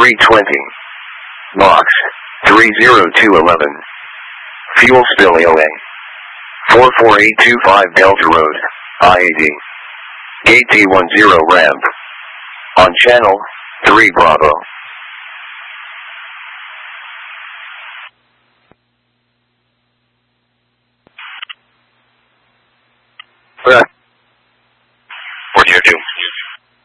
320. Box 30211. Fuel spill AOA. 44825 Delta Road, IAD. Gate T10 ramp. On channel 3 Bravo.